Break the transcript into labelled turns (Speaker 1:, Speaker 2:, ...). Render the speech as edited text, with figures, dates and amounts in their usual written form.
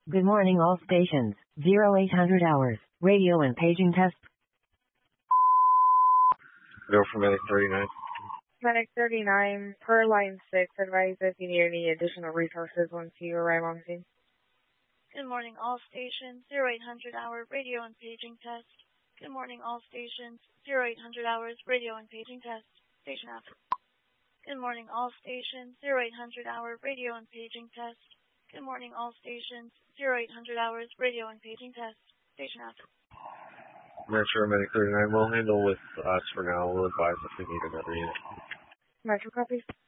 Speaker 1: Good morning all stations. 0800 hours. Radio and paging test.
Speaker 2: Go for Medic 39.
Speaker 3: Medic 39, per line 6, advise if you need any additional resources once you arrive on scene.
Speaker 4: Good morning, all stations. 0800 hour radio and paging test. Good morning, all stations. 0800 hours radio and paging test. Station F. Good morning, all stations. 0800 hour radio and paging test. Good morning, all stations. 0800 hours radio and paging test. Station F.
Speaker 2: Metro Medic 39. We'll handle with us for now. We'll advise if we need another unit.
Speaker 3: Metro copies.